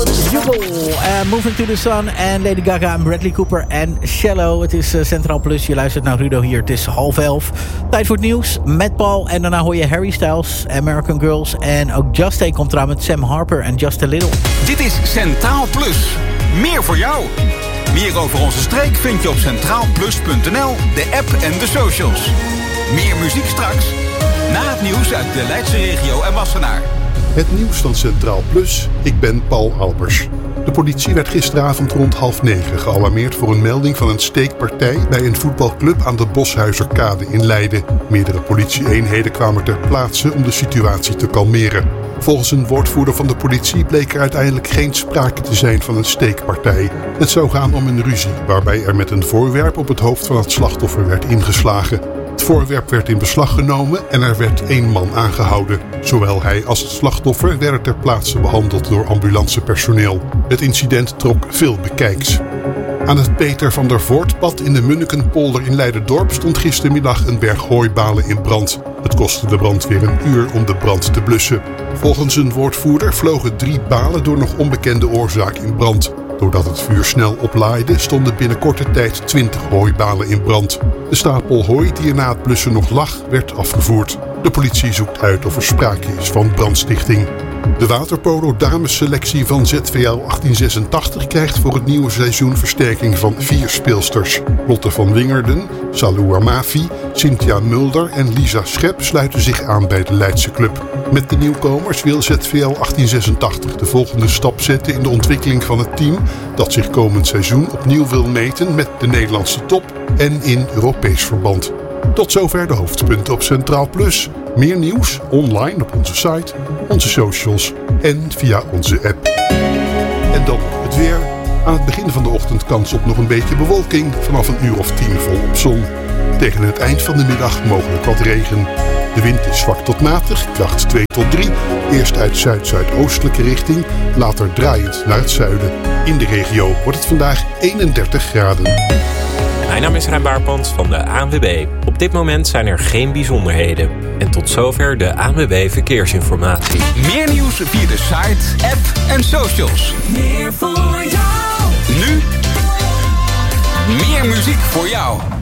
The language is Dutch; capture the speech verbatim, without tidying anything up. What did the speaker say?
Jubel, uh, Moving to the Sun en Lady Gaga en Bradley Cooper en Shallow. Het is uh, Centraal Plus, je luistert naar Rudo hier. Het is half elf. Tijd voor het nieuws met Paul. En daarna hoor je Harry Styles, American Girls. En ook Just Stay komt eraan met Sam Harper en Just a Little. Dit is Centraal Plus. Meer voor jou. Meer over onze streek vind je op centraal plus punt n l, de app en de socials. Meer muziek straks. Na het nieuws uit de Leidse regio en Wassenaar. Het nieuws van Centraal Plus. Ik ben Paul Albers. De politie werd gisteravond rond half negen gealarmeerd voor een melding van een steekpartij bij een voetbalclub aan de Boshuizerkade in Leiden. Meerdere politie-eenheden kwamen ter plaatse om de situatie te kalmeren. Volgens een woordvoerder van de politie bleek er uiteindelijk geen sprake te zijn van een steekpartij. Het zou gaan om een ruzie, waarbij er met een voorwerp op het hoofd van het slachtoffer werd ingeslagen. Het voorwerp werd in beslag genomen en er werd één man aangehouden. Zowel hij als het slachtoffer werden ter plaatse behandeld door ambulancepersoneel. Het incident trok veel bekijks. Aan het Peter van der Voortpad in de Munnikenpolder in Leiderdorp stond gistermiddag een berg hooibalen in brand. Het kostte de brandweer een uur om de brand te blussen. Volgens een woordvoerder vlogen drie balen door nog onbekende oorzaak in brand. Doordat het vuur snel oplaaide, stonden binnen korte tijd twintig hooibalen in brand. De stapel hooi die er na het blussen nog lag, werd afgevoerd. De politie zoekt uit of er sprake is van brandstichting. De waterpolo damesselectie van Z V L achttien zesentachtig krijgt voor het nieuwe seizoen versterking van vier speelsters. Lotte van Wingerden, Salou Amavi, Cynthia Mulder en Lisa Schep sluiten zich aan bij de Leidse club. Met de nieuwkomers wil Z V L achttien zesentachtig de volgende stap zetten in de ontwikkeling van het team dat zich komend seizoen opnieuw wil meten met de Nederlandse top en in Europees verband. Tot zover de hoofdpunten op Centraal Plus. Meer nieuws online op onze site, onze socials en via onze app. En dan het weer. Aan het begin van de ochtend kans op nog een beetje bewolking. Vanaf een uur of tien volop zon. Tegen het eind van de middag mogelijk wat regen. De wind is zwak tot matig, kracht twee tot drie. Eerst uit zuid-zuidoostelijke richting, later draaiend naar het zuiden. In de regio wordt het vandaag eenendertig graden. Mijn naam is Rijn Baarpand van de A N W B. Op dit moment zijn er geen bijzonderheden. En tot zover de A N W B Verkeersinformatie. Meer nieuws via de site, app en socials. Meer voor jou. Nu, meer muziek voor jou.